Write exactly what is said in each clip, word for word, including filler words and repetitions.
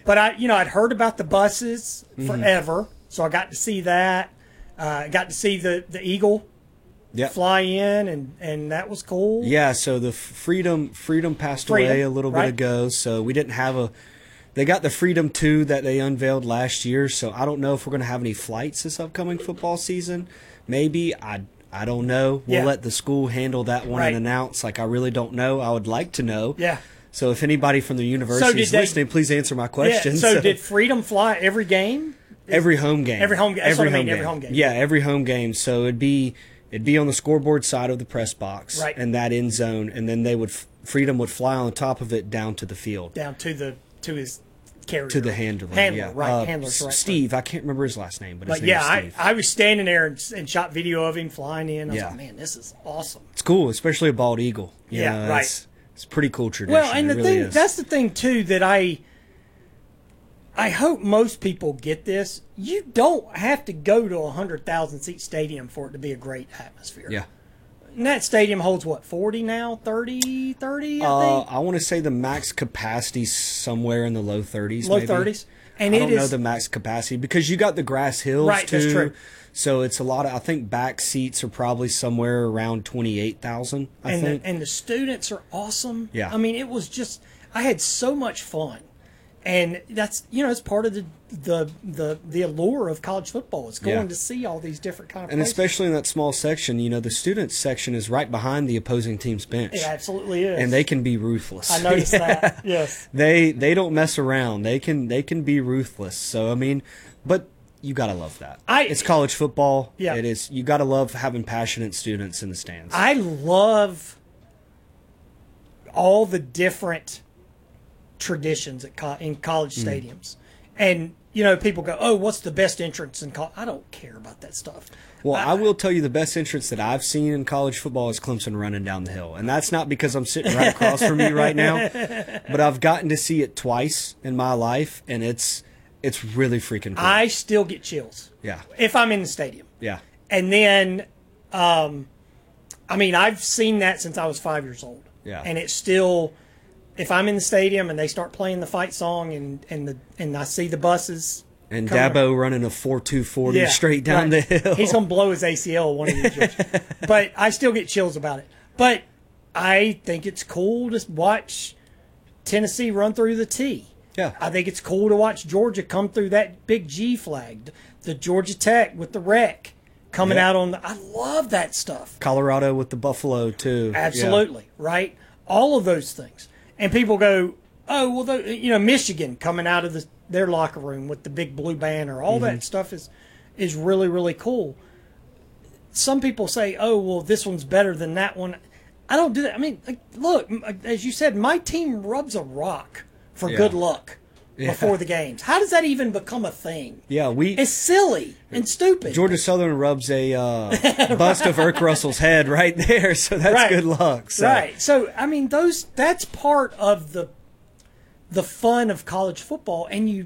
But I, you know, I'd heard about the buses Mm-hmm. forever, so I got to see that. I uh, got to see the the Eagle Yep. fly in, and, and that was cool. Yeah, so the Freedom Freedom passed Freedom, away a little right. bit ago, so we didn't have a. They got the Freedom two that they unveiled last year, so I don't know if we're going to have any flights this upcoming football season. Maybe I I don't know. We'll Yeah. let the school handle that one Right. and announce. Like I really don't know. I would like to know. Yeah. So if anybody from the university did is they- listening, please answer my question. Yeah. So, did Freedom fly every game? Every home game. Every home game. That's what I mean, every home game. Yeah, every home game. So it'd be it'd be on the scoreboard side of the press box, Right. and that end zone, and then they would Freedom would fly on top of it down to the field, Down to the to his carrier. to the handler. Handler, yeah. right. Uh, Handler's right. Steve, I can't remember his last name, but his But name yeah, is I, Steve. I was standing there and, and shot video of him flying in. I was Yeah. like, man, this is awesome. It's cool, especially a bald eagle. You Yeah, know, right. It's, it's a pretty cool tradition. Well, and it the really thing is. that's the thing too that I I hope most people get this. You don't have to go to a hundred thousand seat stadium for it to be a great atmosphere. yeah. And that stadium holds what, forty now, thirty, thirty, I Uh, think, I want to say the max capacity somewhere in the low thirties. low maybe. thirties. And I it don't know is the max capacity because you got the grass hills Right, too. that's true. So it's a lot of. I think back seats are probably somewhere around twenty eight thousand. I and think. the, and the students are awesome. Yeah. I mean, it was just I had so much fun, and that's you know it's part of the the the, the allure of college football. It's going Yeah. to see all these different kind of and places. especially in that small section, you know, the students section is right behind the opposing team's bench, It absolutely is, and they can be ruthless. I noticed that. Yes. They they don't mess around. They can they can be ruthless. So I mean, but you gotta love that. I- it's college football. Yeah. It is. You gotta love having passionate students in the stands. I love all the different traditions at co- in college Mm. stadiums, and you know people go, "Oh, what's the best entrance in college?" I don't care about that stuff. Well, I will tell you the best entrance that I've seen in college football is Clemson running down the hill. And that's not because I'm sitting right across from you right now, but I've gotten to see it twice in my life, and it's it's really freaking cool. I still get chills yeah, if I'm in the stadium. yeah. And then, um, I mean, I've seen that since I was five years old. Yeah. And it's still, if I'm in the stadium and they start playing the fight song and, and the and I see the buses. And coming- Dabo running a four two forty Yeah, straight down right. the hill. He's going to blow his A C L one of these years. But I still get chills about it. But I think it's cool to watch Tennessee run through the T. Yeah. I think it's cool to watch Georgia come through that big G flag. The Georgia Tech with the wreck coming Yeah. out on the. I love that stuff. Colorado with the Buffalo too. Yeah. Absolutely, right? All of those things. And people go, oh, well, the, you know, Michigan coming out of the, their locker room with the big blue banner. All Mm-hmm. that stuff is is really, really cool. Some people say, oh, well, this one's better than that one. I don't do that. I mean, like, look, m- as you said, my team rubs a rock for Yeah. good luck Yeah. before the games. How does that even become a thing? Yeah, we It's silly and stupid. Georgia Southern rubs a uh, bust of Irk Russell's head right there, so that's Right. good luck. So. Right. So I mean, those that's part of the the fun of college football, and you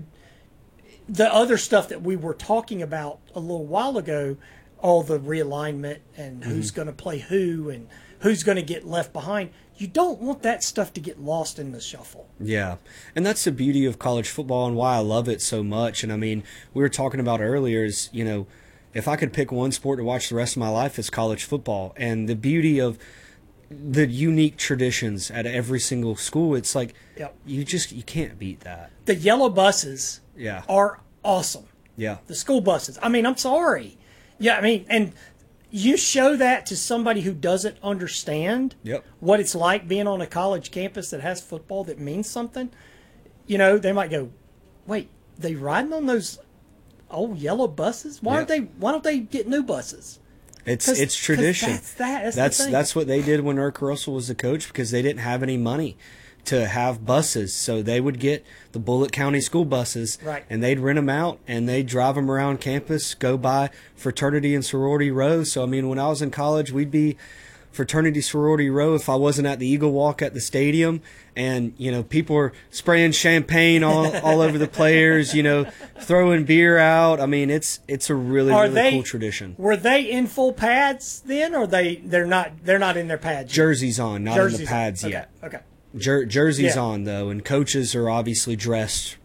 the other stuff that we were talking about a little while ago, all the realignment and who's going to play who and who's going to get left behind. You don't want that stuff to get lost in the shuffle. Yeah, and that's the beauty of college football and why I love it so much. And I mean, we were talking about earlier is, you know, if I could pick one sport to watch the rest of my life, it's college football. And the beauty of the unique traditions at every single school, it's like Yep. you just you can't beat that. The yellow buses Yeah, are awesome. yeah, The school buses. I mean, I'm sorry. Yeah, I mean, and you show that to somebody who doesn't understand Yep. what it's like being on a college campus that has football that means something. You know, they might go, "Wait, they riding on those old yellow buses? Why aren't Yep. they? Why don't they get new buses?" It's 'Cause- it's 'cause tradition. That's that. That's That's the thing. that's what they did when Irk Russell was the coach because they didn't have any money to have buses, so they would get the Bullitt County school buses, Right. and they'd rent them out and they'd drive them around campus, go by fraternity and sorority row. So I mean, when I was in college, we'd be fraternity sorority row if I wasn't at the Eagle Walk at the stadium, and you know people were spraying champagne all all over the players, you know, throwing beer out. I mean, it's it's a really Are really they- cool tradition. Were they in full pads then, or they they're not? They're not in their pads. yet? Jerseys on, not in Jerseys the pads okay. yet. Okay. Jer- jerseys Yeah. on though, and coaches are obviously dressed